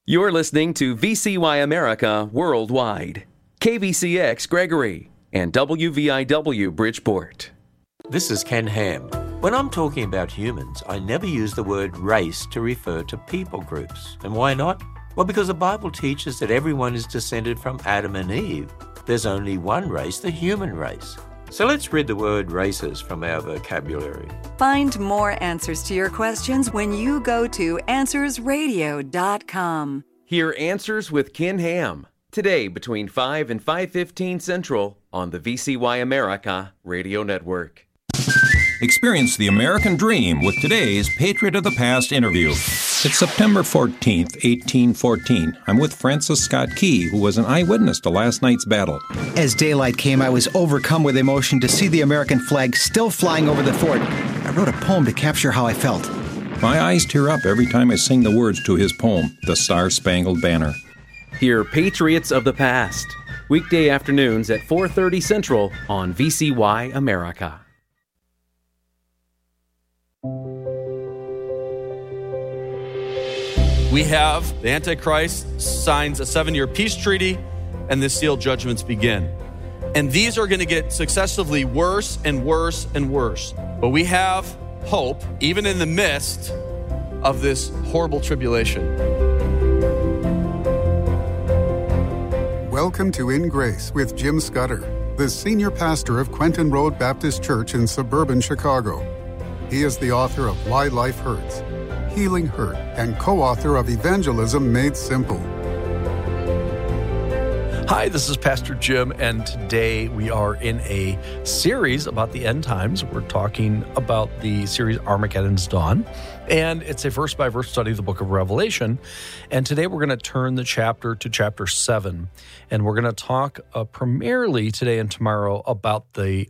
You're listening to VCY America Worldwide, KVCX Gregory, and WVIW Bridgeport. This is Ken Ham. When I'm talking about humans, I never use the word race to refer to people groups. And why not? Well, because the Bible teaches that everyone is descended from Adam and Eve. There's only one race, the human race. So let's rid the word races from our vocabulary. Find more answers to your questions when you go to AnswersRadio.com. Hear Answers with Ken Ham, today between 5 and 5:15 Central on the VCY America Radio Network. Experience the American dream with today's Patriot of the Past interview. It's September 14th, 1814. I'm with Francis Scott Key, who was an eyewitness to last night's battle. As daylight came, I was overcome with emotion to see the American flag still flying over the fort. I wrote a poem to capture how I felt. My eyes tear up every time I sing the words to his poem, The Star-Spangled Banner. Hear Patriots of the Past, weekday afternoons at 4:30 Central on VCY America. We have the Antichrist signs a 7-year peace treaty, and the sealed judgments begin. And these are going to get successively worse and worse and worse. But we have hope, even in the midst of this horrible tribulation. Welcome to In Grace with Jim Scudder, the senior pastor of Quentin Road Baptist Church in suburban Chicago. He is the author of Why Life Hurts, Healing Hurt, and co-author of Evangelism Made Simple. Hi, this is Pastor Jim, and today we are in a series about the end times. We're talking about the series Armageddon's Dawn, and it's a verse-by-verse study of the book of Revelation. And today we're going to turn the chapter to chapter 7, and we're going to talk primarily today and tomorrow about the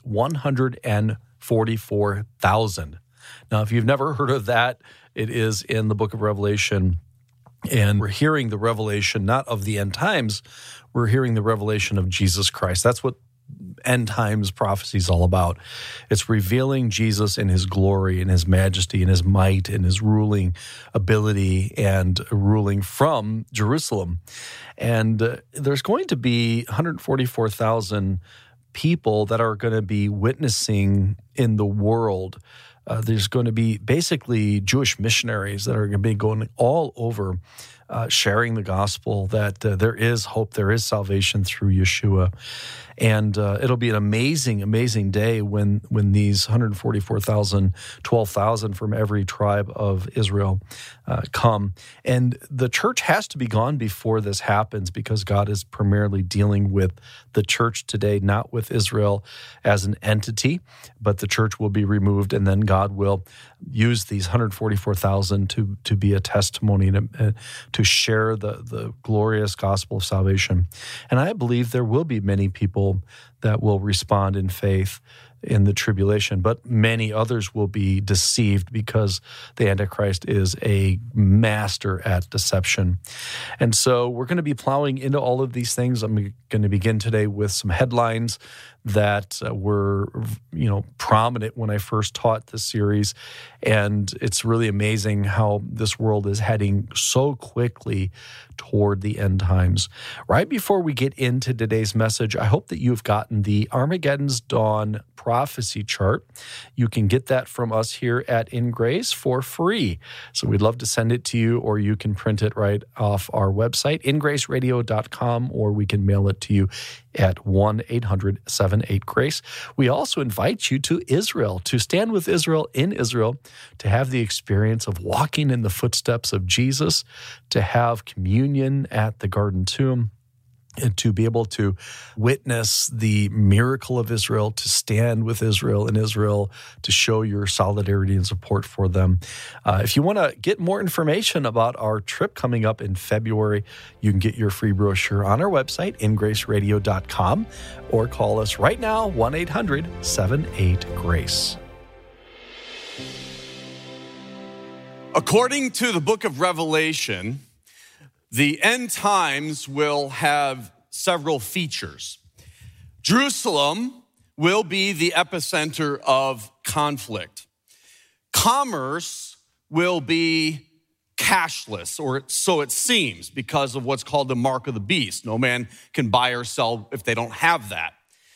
144,000. Now, if you've never heard of that, it is in the book of Revelation, and we're hearing the revelation not of the end times, we're hearing the revelation of Jesus Christ. That's what end times prophecy is all about. It's revealing Jesus in his glory and his majesty and his might and his ruling ability and ruling from Jerusalem. And there's going to be 144,000 people that are going to be witnessing in the world. There's going to be basically Jewish missionaries that are going to be going all over sharing the gospel that there is hope, there is salvation through Yeshua. And it'll be an amazing, amazing day when these 144,000, 12,000 from every tribe of Israel come. And the church has to be gone before this happens because God is primarily dealing with the church today, not with Israel as an entity, but the church will be removed, and then God will use these 144,000 to be a testimony to share the glorious gospel of salvation. And I believe there will be many people that will respond in faith in the tribulation, but many others will be deceived because the Antichrist is a master at deception. And so we're going to be plowing into all of these things. I'm going to begin today with some headlines that were, prominent when I first taught this series. And it's really amazing how this world is heading so quickly toward the end times. Right before we get into today's message, I hope that you've gotten the Armageddon's Dawn prophecy chart. You can get that from us here at In Grace for free. So we'd love to send it to you, or you can print it right off our website, ingraceradio.com, or we can mail it to you at 1-800-78-GRACE. We also invite you to Israel, to stand with Israel in Israel, to have the experience of walking in the footsteps of Jesus, to have communion at the Garden Tomb, and to be able to witness the miracle of Israel, to stand with Israel in Israel, to show your solidarity and support for them. If you want to get more information about our trip coming up in February, you can get your free brochure on our website, ingraceradio.com, or call us right now, 1-800-78-GRACE. According to the book of Revelation, the end times will have several features. Jerusalem will be the epicenter of conflict. Commerce will be cashless, or so it seems, because of what's called the mark of the beast. No man can buy or sell if they don't have that.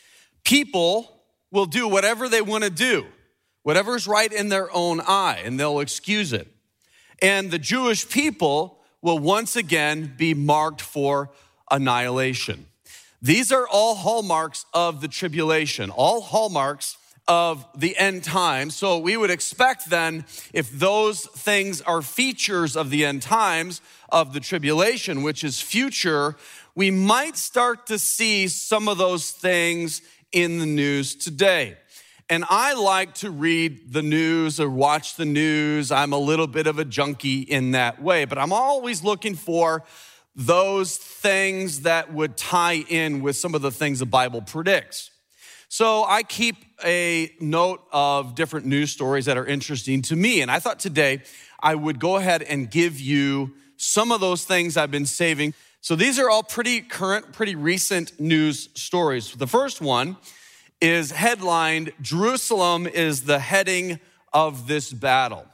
People will do whatever they want to do, whatever's right in their own eye, and they'll excuse it. And the Jewish people will once again be marked for annihilation. These are all hallmarks of the tribulation, all hallmarks of the end times. So we would expect then, if those things are features of the end times of the tribulation, which is future, we might start to see some of those things in the news today. And I like to read the news or watch the news. I'm a little bit of a junkie in that way, but I'm always looking for those things that would tie in with some of the things the Bible predicts. So I keep a note of different news stories that are interesting to me. And I thought today I would go ahead and give you some of those things I've been saving. So these are all pretty current, pretty recent news stories. The first one is headlined, "Jerusalem is the heading of this battle."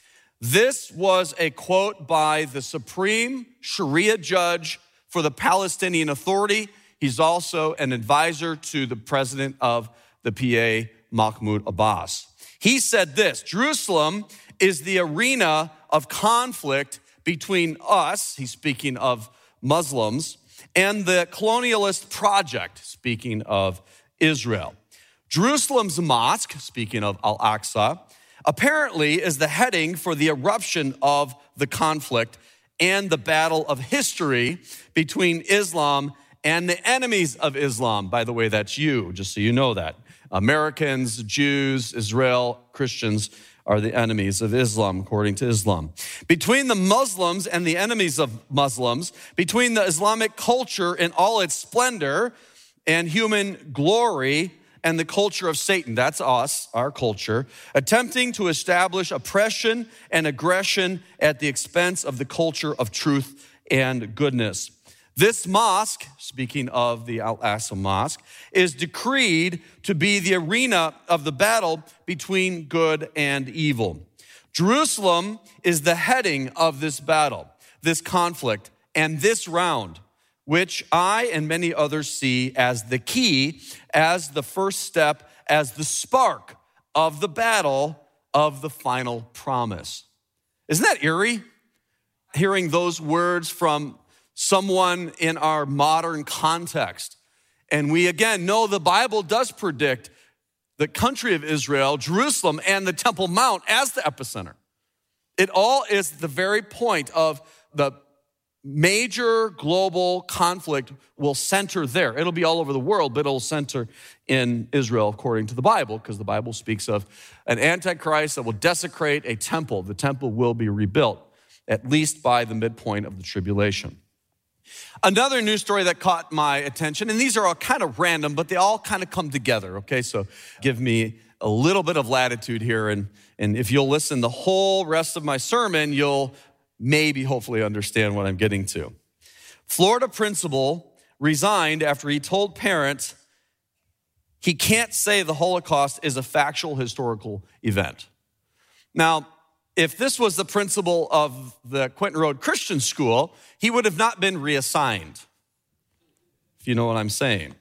This was a quote by the Supreme Sharia judge for the Palestinian Authority. He's also an advisor to the president of the PA, Mahmoud Abbas. He said this: "Jerusalem is the arena of conflict between us," he's speaking of Muslims, "and the colonialist project," speaking of Israel. Jerusalem's mosque, speaking of Al-Aqsa, apparently is the heading for the eruption of the conflict and the battle of history between Islam and the enemies of Islam. By the way, that's you, just so you know that. Americans, Jews, Israel, Christians are the enemies of Islam, according to Islam. Between the Muslims and the enemies of Muslims, between the Islamic culture in all its splendor and human glory and the culture of Satan, that's us, our culture, attempting to establish oppression and aggression at the expense of the culture of truth and goodness. This mosque, speaking of the Al-Aqsa Mosque, is decreed to be the arena of the battle between good and evil. Jerusalem is the heading of this battle, this conflict, and this round, which I and many others see as the key, as the first step, as the spark of the battle of the final promise. Isn't that eerie? Hearing those words from someone in our modern context. And we again know the Bible does predict the country of Israel, Jerusalem, and the Temple Mount as the epicenter. It all is the very point of the major global conflict will center there. It'll be all over the world, but it'll center in Israel according to the Bible, because the Bible speaks of an antichrist that will desecrate a temple. The temple will be rebuilt, at least by the midpoint of the tribulation. Another news story that caught my attention, and these are all kind of random, but they all kind of come together, okay? So give me a little bit of latitude here, and if you'll listen the whole rest of my sermon, you'll maybe hopefully understand what I'm getting to. Florida principal resigned after he told parents he can't say the Holocaust is a factual historical event. Now, if this was the principal of the Quentin Road Christian School, he would have not been reassigned, if you know what I'm saying.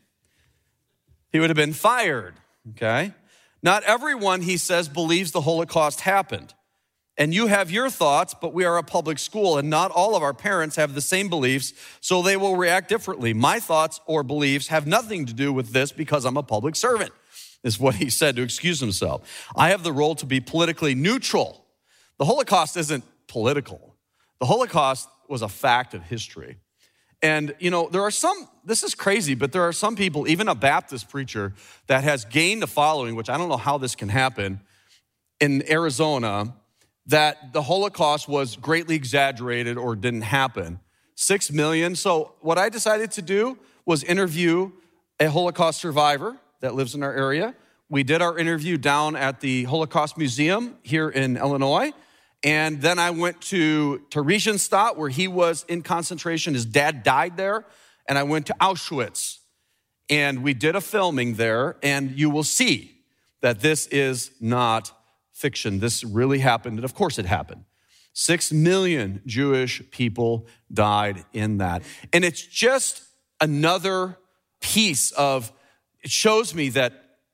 He would have been fired, okay? Not everyone, he says, believes the Holocaust happened. And you have your thoughts, but we are a public school, and not all of our parents have the same beliefs, so they will react differently. My thoughts or beliefs have nothing to do with this because I'm a public servant, is what he said to excuse himself. I have the role to be politically neutral. The Holocaust isn't political. The Holocaust was a fact of history. And, you know, there are some, this is crazy, but there are some people, even a Baptist preacher that has gained a following, which I don't know how this can happen, in Arizona, that the Holocaust was greatly exaggerated or didn't happen. 6 million. So what I decided to do was interview a Holocaust survivor that lives in our area. We did our interview down at the Holocaust Museum here in Illinois. And then I went to Theresienstadt, where he was in concentration. His dad died there. And I went to Auschwitz. And we did a filming there. And you will see that this is not fiction. This really happened. And of course it happened. 6 million Jewish people died in that. And it's just another piece of, it shows me that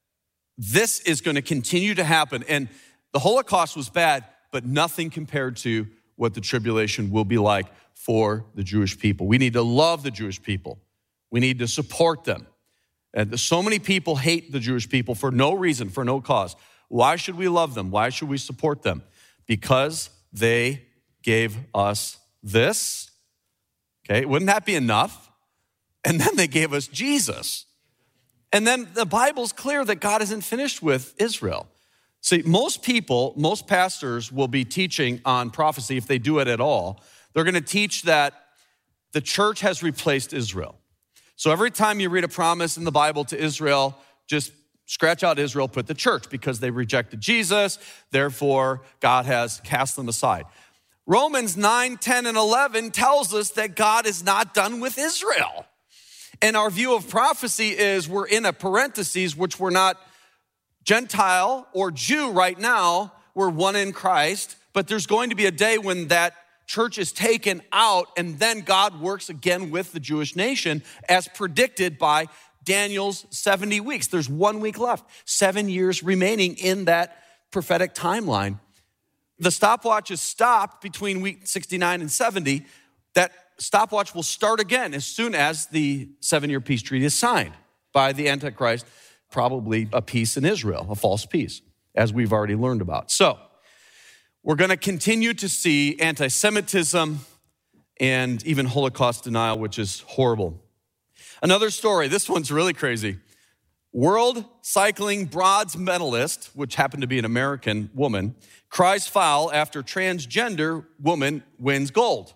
this is going to continue to happen. And the Holocaust was bad, but nothing compared to what the tribulation will be like for the Jewish people. We need to love the Jewish people. We need to support them. And so many people hate the Jewish people for no reason, for no cause. Why should we love them? Why should we support them? Because they gave us this. Okay, wouldn't that be enough? And then they gave us Jesus. And then the Bible's clear that God isn't finished with Israel. See, most people, most pastors will be teaching on prophecy, if they do it at all. They're going to teach that the church has replaced Israel. So every time you read a promise in the Bible to Israel, just scratch out Israel, put the church, because they rejected Jesus, therefore God has cast them aside. Romans 9, 10, and 11 tells us that God is not done with Israel. And our view of prophecy is we're in a parentheses, which we're not Gentile or Jew right now. We're one in Christ, but there's going to be a day when that church is taken out, and then God works again with the Jewish nation as predicted by Daniel's 70 weeks. There's 1 week left, 7 years remaining in that prophetic timeline. The stopwatch is stopped between week 69 and 70. That stopwatch will start again as soon as the 7-year peace treaty is signed by the Antichrist, probably a peace in Israel, a false peace, as we've already learned about. So we're going to continue to see anti-Semitism and even Holocaust denial, which is horrible. Another story, this one's really crazy. World cycling bronze medalist, which happened to be an American woman, cries foul after transgender woman wins gold.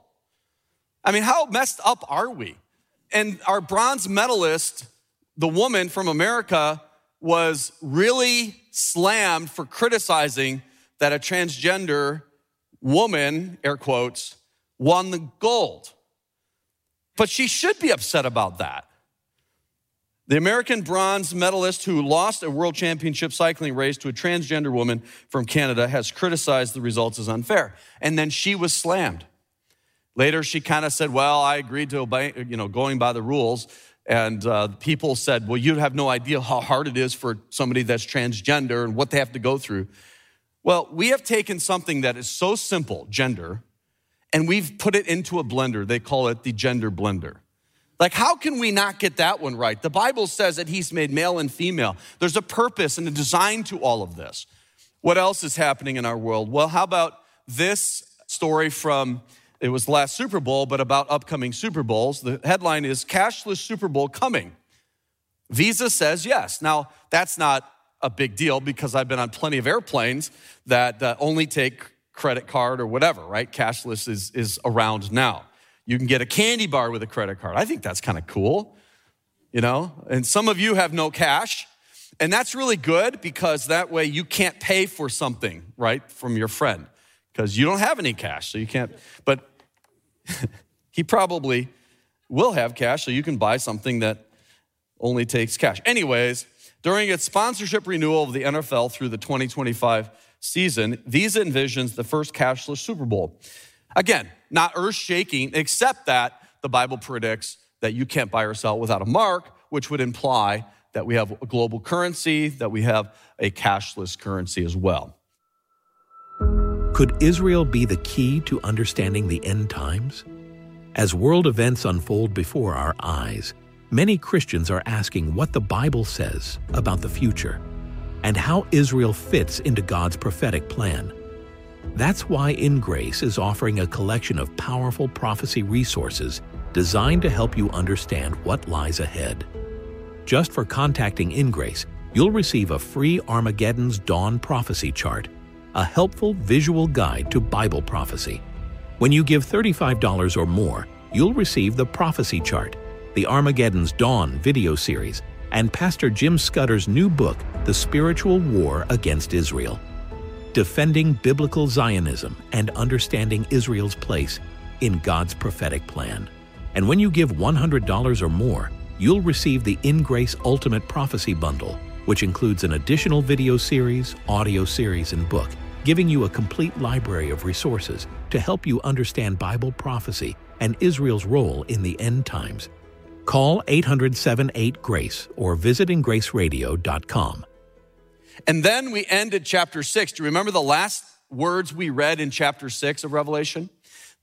I mean, how messed up are we? And our bronze medalist, the woman from America, was really slammed for criticizing that a transgender woman, air quotes, won the gold. But she should be upset about that. The American bronze medalist who lost a world championship cycling race to a transgender woman from Canada has criticized the results as unfair. And then she was slammed. Later, she kind of said, well, I agreed to obey, going by the rules. And people said, well, you have no idea how hard it is for somebody that's transgender and what they have to go through. Well, we have taken something that is so simple, gender, and we've put it into a blender. They call it the gender blender. Like, how can we not get that one right? The Bible says that he's made male and female. There's a purpose and a design to all of this. What else is happening in our world? Well, how about this story from, it was last Super Bowl, but about upcoming Super Bowls. The headline is Cashless Super Bowl Coming. Visa says yes. Now, that's not a big deal because I've been on plenty of airplanes that only take credit card or whatever, right? Cashless is around now. You can get a candy bar with a credit card. I think that's kind of cool, and some of you have no cash, and that's really good because that way you can't pay for something, right, from your friend because you don't have any cash, so you can't, but he probably will have cash, so you can buy something that only takes cash. Anyways, during its sponsorship renewal of the NFL through the 2025 season, Visa envisions the first cashless Super Bowl. Again, not earth-shaking, except that the Bible predicts that you can't buy or sell without a mark, which would imply that we have a global currency, that we have a cashless currency as well. Could Israel be the key to understanding the end times? As world events unfold before our eyes, many Christians are asking what the Bible says about the future and how Israel fits into God's prophetic plan. That's why In Grace is offering a collection of powerful prophecy resources designed to help you understand what lies ahead. Just for contacting In Grace, you'll receive a free Armageddon's Dawn prophecy chart, a helpful visual guide to Bible prophecy. When you give $35 or more, you'll receive the prophecy chart, the Armageddon's Dawn video series, and Pastor Jim Scudder's new book, The Spiritual War Against Israel. Defending Biblical Zionism and Understanding Israel's Place in God's Prophetic Plan. And when you give $100 or more, you'll receive the In Grace Ultimate Prophecy Bundle, which includes an additional video series, audio series, and book, giving you a complete library of resources to help you understand Bible prophecy and Israel's role in the end times. Call 800-78-GRACE or visit ingraceradio.com. And then we ended chapter 6. Do you remember the last words we read in chapter 6 of Revelation?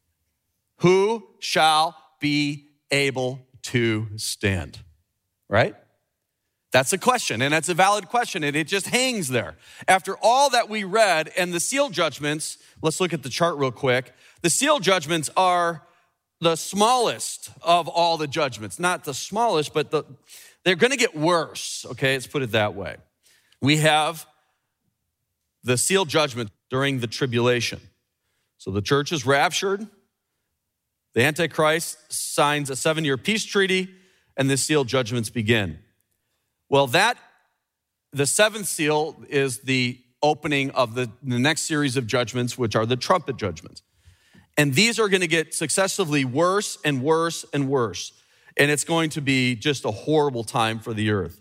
Who shall be able to stand? Right? That's a question, and that's a valid question, and it just hangs there. After all that we read and the seal judgments, let's look at the chart real quick. The seal judgments are the smallest of all the judgments. Not the smallest, but they're going to get worse, okay? Let's put it that way. We have the seal judgment during the tribulation. So the church is raptured. The Antichrist signs a 7-year peace treaty, and the seal judgments begin. Well, the seventh seal is the opening of the next series of judgments, which are the trumpet judgments. And these are going to get successively worse and worse and worse. And it's going to be just a horrible time for the earth.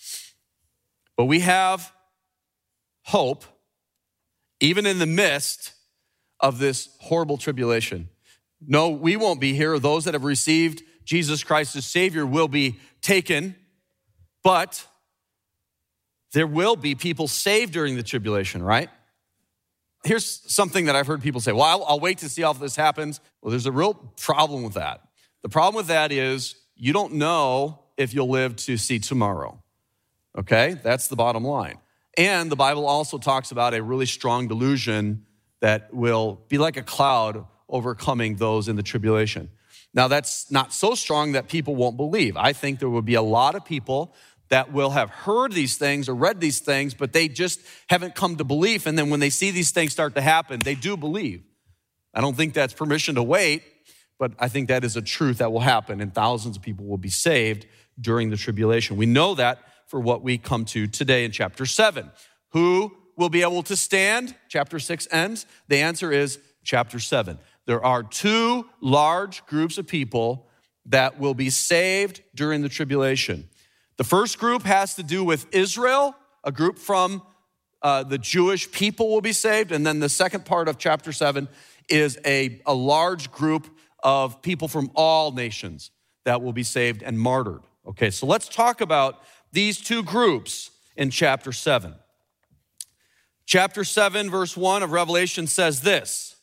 But we have hope, even in the midst of this horrible tribulation. No, we won't be here. Those that have received Jesus Christ as Savior will be taken. But there will be people saved during the tribulation, right? Here's something that I've heard people say, well, I'll wait to see how this happens. Well, there's a real problem with that. The problem with that is you don't know if you'll live to see tomorrow, okay? That's the bottom line. And the Bible also talks about a really strong delusion that will be like a cloud overcoming those in the tribulation. Now, that's not so strong that people won't believe. I think there will be a lot of people that will have heard these things or read these things, but they just haven't come to belief. And then when they see these things start to happen, they do believe. I don't think that's permission to wait, but I think that is a truth that will happen, and thousands of people will be saved during the tribulation. We know that for what we come to today in chapter 7. Who will be able to stand? Chapter 6 ends. The answer is chapter 7. There are 2 large groups of people that will be saved during the tribulation. The first group has to do with Israel. A group from the Jewish people will be saved. And then the second part of chapter 7 is a large group of people from all nations that will be saved and martyred. Okay, so let's talk about these 2 groups in chapter 7. Chapter 7, verse 1 of Revelation says this: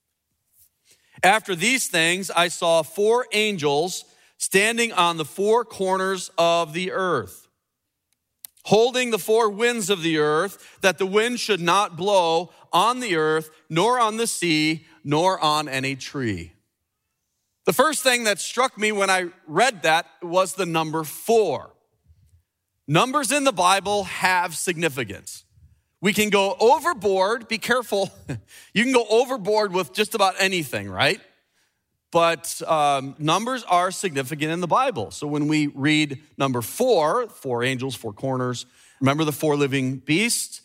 After these things, I saw 4 angels standing on the 4 corners of the earth, holding the 4 winds of the earth, that the wind should not blow on the earth, nor on the sea, nor on any tree. The first thing that struck me when I read that was the number 4. Numbers in the Bible have significance. We can go overboard, be careful. You can go overboard with just about anything, right? But numbers are significant in the Bible. So when we read number 4, 4 angels, 4 corners, remember the 4 living beasts?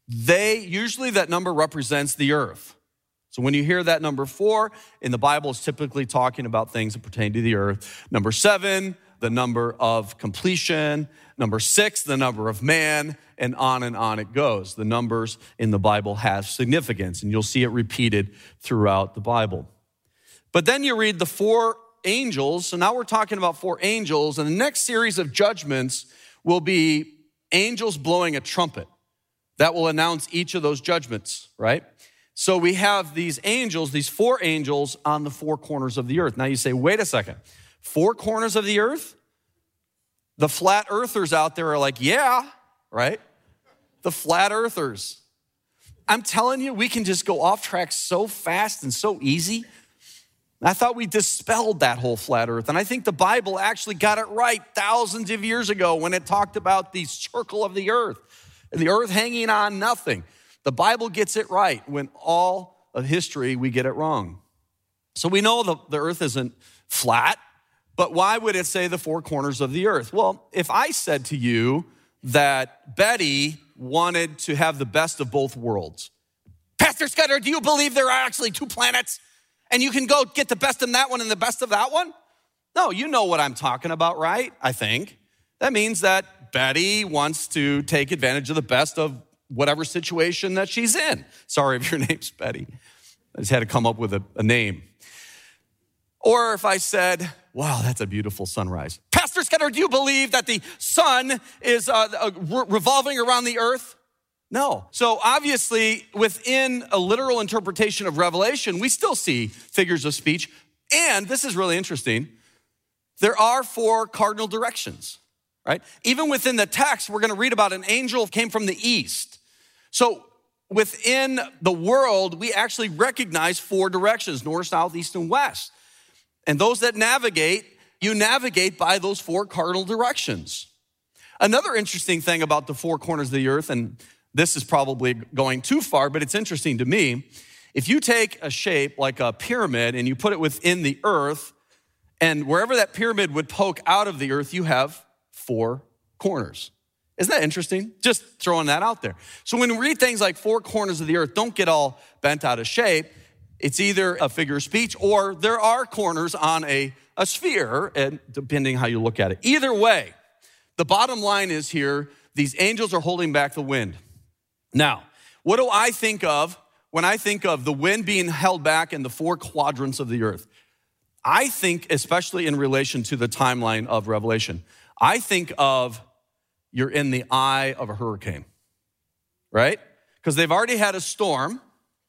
Usually that number represents the earth. So when you hear that number 4 in the Bible, it's typically talking about things that pertain to the earth. Number 7, the number of completion. Number 6, the number of man, and on it goes. The numbers in the Bible have significance, and you'll see it repeated throughout the Bible. But then you read the 4 angels. So now we're talking about 4 angels, and the next series of judgments will be angels blowing a trumpet. That will announce each of those judgments, right? So we have these angels, these 4 angels on the 4 corners of the earth. Now you say, wait a second, 4 corners of the earth? The flat earthers out there are like, yeah, right? The flat earthers. I'm telling you, we can just go off track so fast and so easy. I thought we dispelled that whole flat earth. And I think the Bible actually got it right thousands of years ago when it talked about the circle of the earth and the earth hanging on nothing. The Bible gets it right when all of history we get it wrong. So we know the earth isn't flat, but why would it say the 4 corners of the earth? Well, if I said to you that Betty wanted to have the best of both worlds, Pastor Scudder, do you believe there are actually 2 planets? And you can go get the best of that one and the best of that one? No, you know what I'm talking about, right? I think. That means that Betty wants to take advantage of the best of whatever situation that she's in. Sorry if your name's Betty. I just had to come up with a name. Or if I said, wow, that's a beautiful sunrise. Pastor Scudder, do you believe that the sun is revolving around the earth? No. So obviously, within a literal interpretation of Revelation, we still see figures of speech. And this is really interesting. There are 4 cardinal directions, right? Even within the text, we're going to read about an angel came from the east. So within the world, we actually recognize 4 directions, north, south, east, and west. And those that navigate, you navigate by those 4 cardinal directions. Another interesting thing about the 4 corners of the earth, and this is probably going too far, but it's interesting to me. If you take a shape like a pyramid and you put it within the earth, and wherever that pyramid would poke out of the earth, you have 4 corners. Isn't that interesting? Just throwing that out there. So when we read things like 4 corners of the earth, don't get all bent out of shape. It's either a figure of speech or there are corners on a sphere, and depending how you look at it. Either way, the bottom line is here, these angels are holding back the wind. Now, what do I think of when I think of the wind being held back in the 4 quadrants of the earth? I think, especially in relation to the timeline of Revelation, I think of you're in the eye of a hurricane, right? Because they've already had a storm,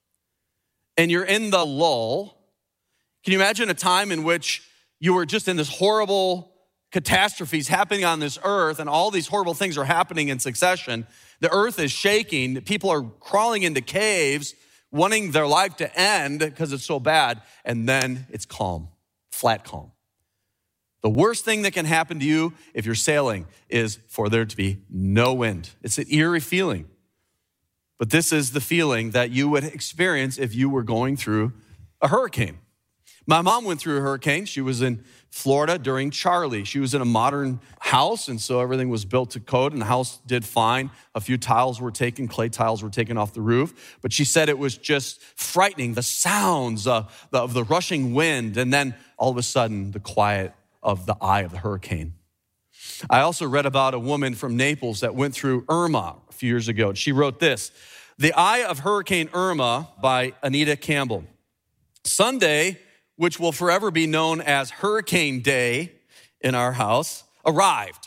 and you're in the lull. Can you imagine a time in which you were just in this horrible catastrophes happening on this earth, and all these horrible things are happening in succession? The earth is shaking. People are crawling into caves, wanting their life to end because it's so bad, and then it's calm, flat calm. The worst thing that can happen to you if you're sailing is for there to be no wind. It's an eerie feeling. But this is the feeling that you would experience if you were going through a hurricane. My mom went through a hurricane. She was in Florida during Charley. She was in a modern house, and so everything was built to code, and the house did fine. A few tiles were taken, clay tiles were taken off the roof, but she said it was just frightening, the sounds of the rushing wind, and then all of a sudden, the quiet of the eye of the hurricane. I also read about a woman from Naples that went through Irma a few years ago. She wrote this, "The Eye of Hurricane Irma" by Anita Campbell. Sunday, which will forever be known as Hurricane Day in our house, arrived.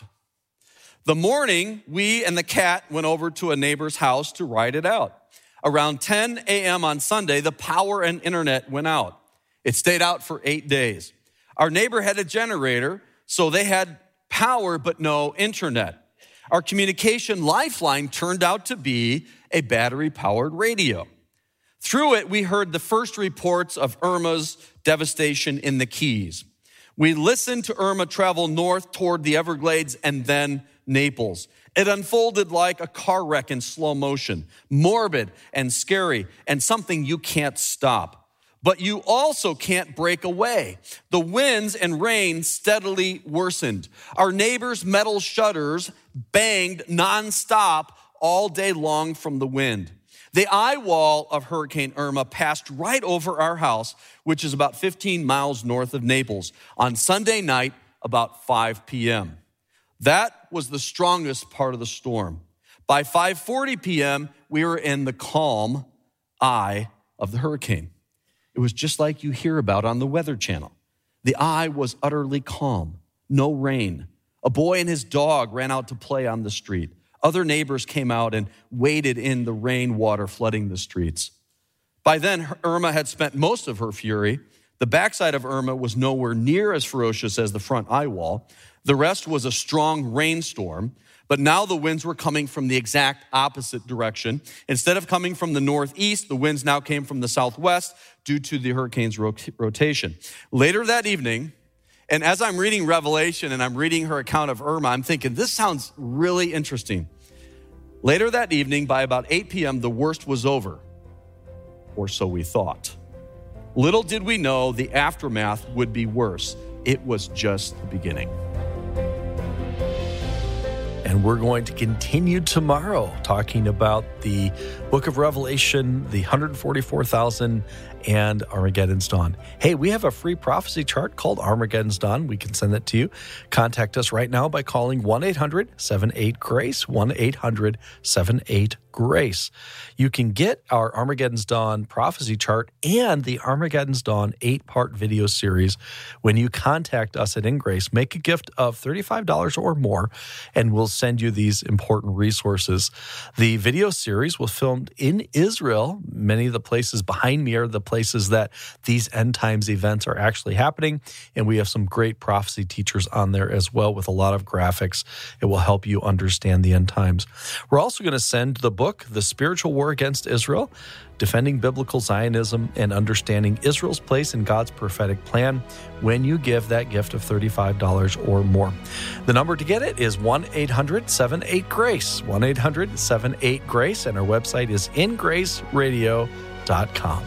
The morning, we and the cat went over to a neighbor's house to ride it out. Around 10 a.m. on Sunday, the power and internet went out. It stayed out for 8 days. Our neighbor had a generator, so they had power but no internet. Our communication lifeline turned out to be a battery-powered radio. Through it, we heard the first reports of Irma's devastation in the Keys. We listened to Irma travel north toward the Everglades and then Naples. It unfolded like a car wreck in slow motion, morbid and scary, and something you can't stop. But you also can't break away. The winds and rain steadily worsened. Our neighbor's metal shutters banged nonstop all day long from the wind. The eye wall of Hurricane Irma passed right over our house, which is about 15 miles north of Naples, on Sunday night about 5 p.m. That was the strongest part of the storm. By 5:40 p.m., we were in the calm eye of the hurricane. It was just like you hear about on the Weather Channel. The eye was utterly calm, no rain. A boy and his dog ran out to play on the street. Other neighbors came out and waded in the rainwater flooding the streets. By then, Irma had spent most of her fury. The backside of Irma was nowhere near as ferocious as the front eye wall. The rest was a strong rainstorm, but now the winds were coming from the exact opposite direction. Instead of coming from the northeast, the winds now came from the southwest due to the hurricane's rotation. Later that evening, and as I'm reading Revelation and I'm reading her account of Irma, I'm thinking, this sounds really interesting. Later that evening, by about 8 p.m., the worst was over, or so we thought. Little did we know the aftermath would be worse. It was just the beginning. And we're going to continue tomorrow talking about the book of Revelation, the 144,000 and Armageddon's Dawn. Hey, we have a free prophecy chart called Armageddon's Dawn. We can send that to you. Contact us right now by calling 1-800-78-GRACE, 1-800-78-GRACE. You can get our Armageddon's Dawn prophecy chart and the Armageddon's Dawn 8-part video series when you contact us at In Grace. Make a gift of $35 or more, and we'll send you these important resources. The video series was filmed in Israel. Many of the places behind me are the places that these end times events are actually happening, and we have some great prophecy teachers on there as well with a lot of graphics. It will help you understand the end times. We're also going to send the book, The Spiritual War Against Israel, Defending Biblical Zionism and Understanding Israel's Place in God's Prophetic Plan, when you give that gift of $35 or more. The number to get it is 1-800-78-GRACE, 1-800-78-GRACE, and our website is ingraceradio.com.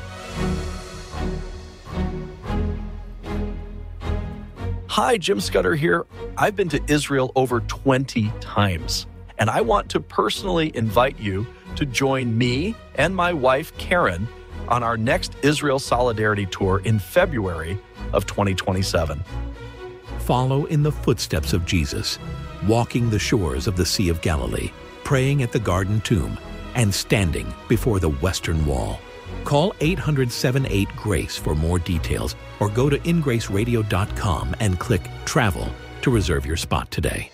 Hi, Jim Scudder here. I've been to Israel over 20 times, and I want to personally invite you to join me and my wife, Karen, on our next Israel Solidarity Tour in February of 2027. Follow in the footsteps of Jesus, walking the shores of the Sea of Galilee, praying at the Garden Tomb, and standing before the Western Wall. Call 800-78-GRACE for more details, or go to ingraceradio.com and click Travel to reserve your spot today.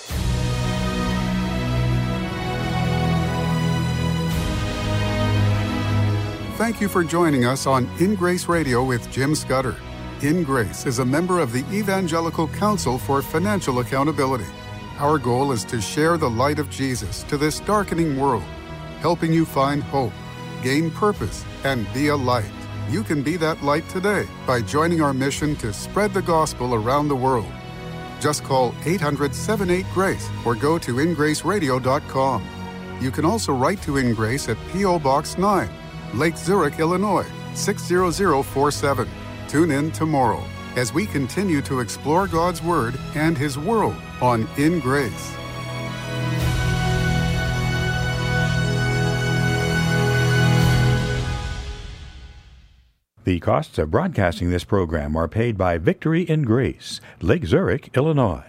Thank you for joining us on In Grace Radio with Jim Scudder. In Grace is a member of the Evangelical Council for Financial Accountability. Our goal is to share the light of Jesus to this darkening world, helping you find hope, gain purpose, and be a light. You can be that light today by joining our mission to spread the gospel around the world. Just call 800-78-GRACE or go to ingraceradio.com. You can also write to In Grace at P.O. Box 9, Lake Zurich, Illinois, 60047. Tune in tomorrow as we continue to explore God's Word and His world on In Grace. The costs of broadcasting this program are paid by Victory in Grace, Lake Zurich, Illinois.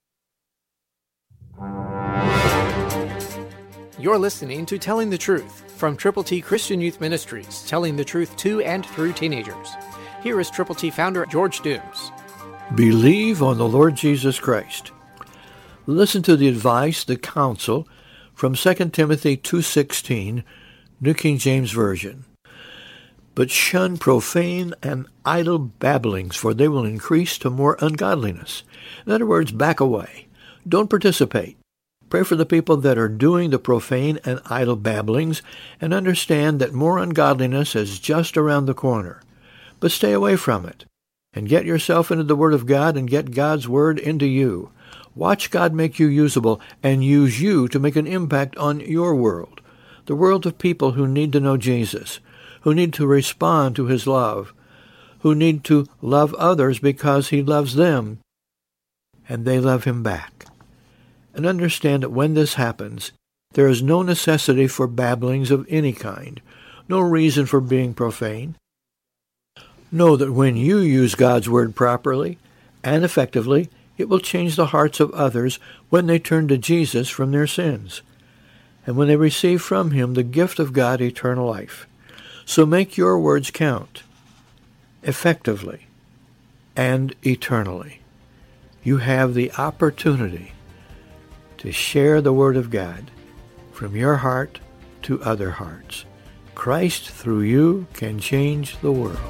You're listening to Telling the Truth from Triple T Christian Youth Ministries, telling the truth to and through teenagers. Here is Triple T founder George Dooms. Believe on the Lord Jesus Christ. Listen to the advice, the counsel, from 2 Timothy 2:16, New King James Version. But shun profane and idle babblings, for they will increase to more ungodliness. In other words, back away. Don't participate. Pray for the people that are doing the profane and idle babblings, and understand that more ungodliness is just around the corner. But stay away from it, and get yourself into the Word of God and get God's Word into you. Watch God make you usable and use you to make an impact on your world, the world of people who need to know Jesus, who need to respond to His love, who need to love others because He loves them, and they love Him back. And understand that when this happens, there is no necessity for babblings of any kind, no reason for being profane. Know that when you use God's Word properly and effectively, it will change the hearts of others when they turn to Jesus from their sins, and when they receive from Him the gift of God, eternal life. So make your words count, effectively and eternally. You have the opportunity to share the Word of God from your heart to other hearts. Christ, through you, can change the world.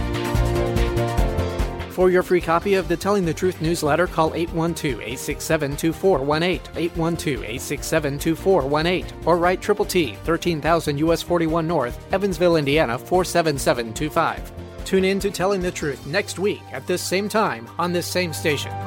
For your free copy of the Telling the Truth newsletter, call 812-867-2418, 812-867-2418, or write Triple T, 13,000 U.S. 41 North, Evansville, Indiana, 47725. Tune in to Telling the Truth next week at this same time on this same station.